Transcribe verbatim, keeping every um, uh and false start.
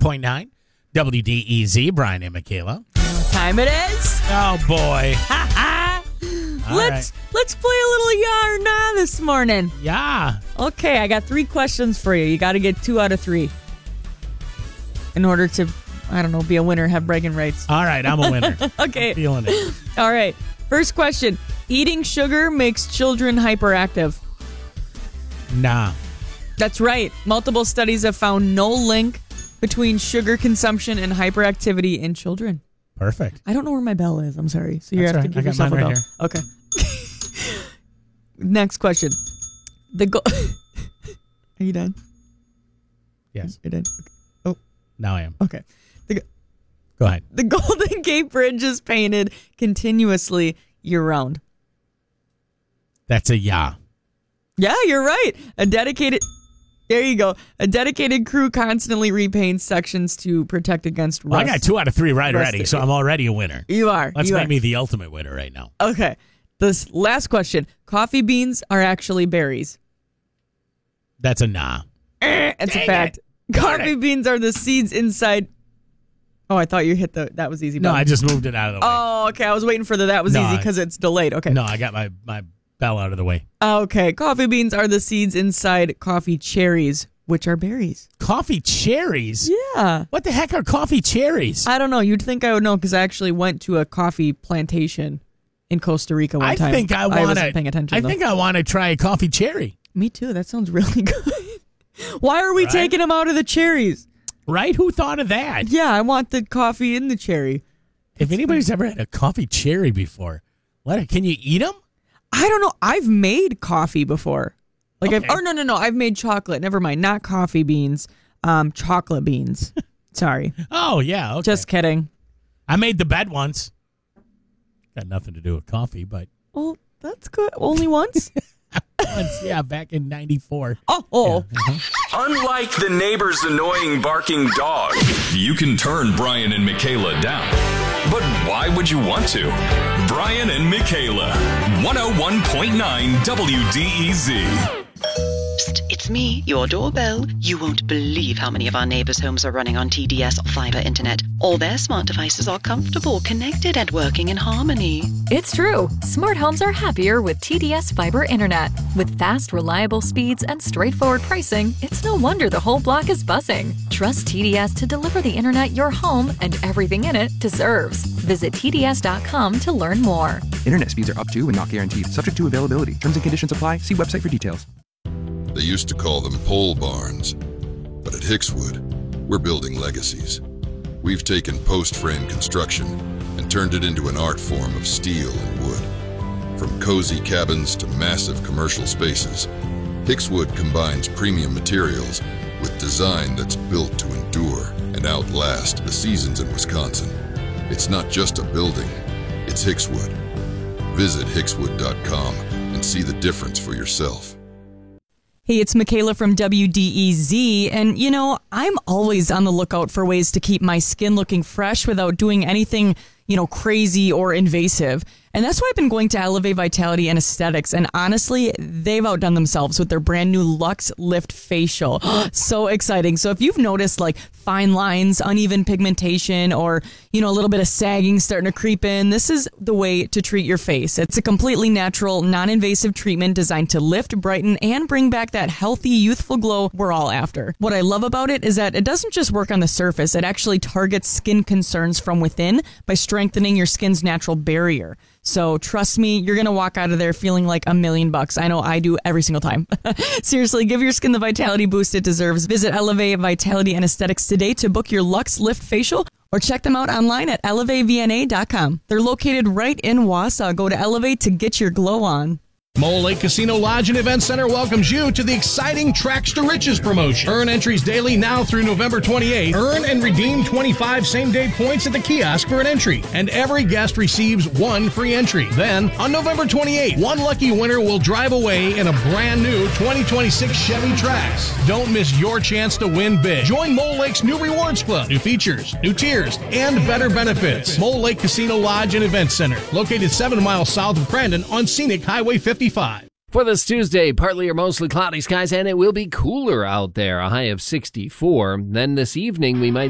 point nine. W D E Z, Brian and Michaela. Time it is. Oh, boy. let's right. let's play a little yeah or nah this morning. Yeah. Okay, I got three questions for you. You got to get two out of three in order to, I don't know, be a winner, have bragging rights. All right, I'm a winner. Okay. I'm feeling it. All right. First question. Eating sugar makes children hyperactive. Nah. That's right. Multiple studies have found no link between sugar consumption and hyperactivity in children. Perfect. I don't know where my bell is. I'm sorry. So you That's have right. to give I got yourself mine a right bell. Okay. Next question. The go- Are you done? Yes. You're done. Okay. Now I am. Okay. The, go- Go ahead. the Golden Gate Bridge is painted continuously year-round. That's a yeah. Yeah, you're right. A dedicated... There you go. A dedicated crew constantly repaints sections to protect against rust. Well, I got two out of three right Rust. already, so I'm already a winner. You are. Let's you make are. me the ultimate winner right now. Okay. This last question. Coffee beans are actually berries. That's a nah. Eh, it's Dang a fact. it. Darn Coffee it. beans are the seeds inside. Oh, I thought you hit the. That was easy. No, button. I just moved it out of the way. Oh, okay. I was waiting for the. That was No, easy I- because it's delayed. Okay. No, I got my, my bell out of the way. Okay. Coffee beans are the seeds inside coffee cherries, which are berries. Coffee cherries? Yeah. What the heck are coffee cherries? I don't know. You'd think I would know because I actually went to a coffee plantation in Costa Rica one I time. think I want wasn't paying to. attention. I though. think I want to try a coffee cherry. Me too. That sounds really good. Why are we Right? taking them out of the cherries? Right? Who thought of that? Yeah, I want the coffee in the cherry. If anybody's ever had a coffee cherry before, let it. Can you eat them? I don't know. I've made coffee before. Like, Okay. I've, oh no, no, no! I've made chocolate. Never mind, not coffee beans. Um, chocolate beans. Sorry, Oh yeah. Okay. just kidding. I made the bed once. Got nothing to do with coffee, but Well, that's good. Only once. once, yeah, back in ninety-four. Oh, oh. Unlike the neighbor's annoying barking dog, you can turn Brian and Michaela down. But why would you want to? Brian and Michaela, one oh one point nine W D E Z. Psst, it's me, your doorbell. You won't believe how many of our neighbors' homes are running on T D S fiber internet. All their smart devices are comfortable, connected, and working in harmony. It's true. Smart homes are happier with T D S Fiber Internet. With fast, reliable speeds and straightforward pricing, it's no wonder the whole block is buzzing. Trust T D S to deliver the internet your home and everything in it deserves. Visit T D S dot com to learn more. Internet speeds are up to and not guaranteed. Subject to availability. Terms and conditions apply. See website for details. They used to call them pole barns. But at Hickswood, we're building legacies. We've taken post-frame construction and turned it into an art form of steel and wood. From cozy cabins to massive commercial spaces, Hickswood combines premium materials with design that's built to endure and outlast the seasons in Wisconsin. It's not just a building, it's Hickswood. Visit hickswood dot com and see the difference for yourself. Hey, it's Michaela from W D E Z, and you know, I'm always on the lookout for ways to keep my skin looking fresh without doing anything, you know, crazy or invasive. And that's why I've been going to Elevate Vitality and Aesthetics, and honestly, they've outdone themselves with their brand new Luxe Lift Facial. So exciting. So if you've noticed like fine lines, uneven pigmentation, or, you know, a little bit of sagging starting to creep in, this is the way to treat your face. It's a completely natural, non-invasive treatment designed to lift, brighten, and bring back that healthy, youthful glow we're all after. What I love about it is that it doesn't just work on the surface, it actually targets skin concerns from within by strengthening your skin's natural barrier. So trust me, you're going to walk out of there feeling like a million bucks. I know I do every single time. Seriously, give your skin the vitality boost it deserves. Visit Elevate Vitality and Aesthetics today to book your Luxe Lift Facial, or check them out online at elevate v n a dot com. They're located right in Wausau. Go to Elevate to get your glow on. Mole Lake Casino Lodge and Event Center welcomes you to the exciting Tracks to Riches promotion. Earn entries daily now through November twenty-eighth. Earn and redeem twenty-five same-day points at the kiosk for an entry, and every guest receives one free entry. Then, on November twenty-eighth, one lucky winner will drive away in a brand new twenty twenty-six Chevy Trax. Don't miss your chance to win big. Join Mole Lake's new Rewards Club, new features, new tiers, and better benefits. Mole Lake Casino Lodge and Event Center, located seven miles south of Crandon on Scenic Highway fifty-five. For this Tuesday, partly or mostly cloudy skies, and it will be cooler out there, a high of sixty-four. Then this evening, we might